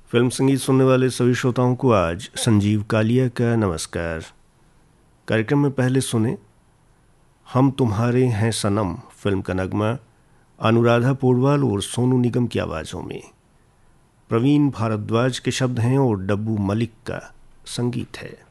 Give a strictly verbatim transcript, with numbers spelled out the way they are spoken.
Film संगीत सुनने वाले सभी श्रोताओं को आज संजीव कालिया का नमस्कार। कार्यक्रम में पहले सुने हम तुम्हारे हैं सनम फिल्म का नगमा अनुराधा पौडवाल और सोनू निगम की आवाज़ों में। प्रवीण भारद्वाज के शब्द हैं और डब्बू मलिक का संगीत है।